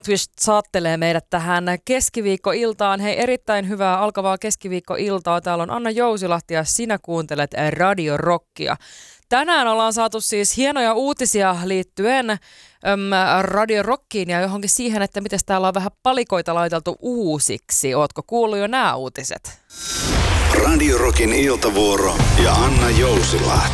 Twist saattelee meidät tähän keskiviikkoiltaan. Hei, erittäin hyvää alkavaa keskiviikkoiltaa. Täällä on Anna Jousilahti ja sinä kuuntelet Radio Rockia. Tänään ollaan saatu siis hienoja uutisia liittyen Radio Rockiin ja johonkin siihen, että miten täällä on vähän palikoita laiteltu uusiksi. Ootko kuullut jo nämä uutiset? Radio Rockin iltavuoro ja Anna Jousilahti.